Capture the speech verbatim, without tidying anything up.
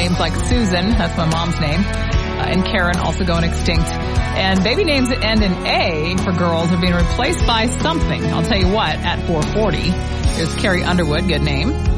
names like Susan, that's my mom's name, uh, and Karen also going extinct. And baby names that end in A for girls are being replaced by something. I'll tell you what, at four forty. Here's Carrie Underwood, good name.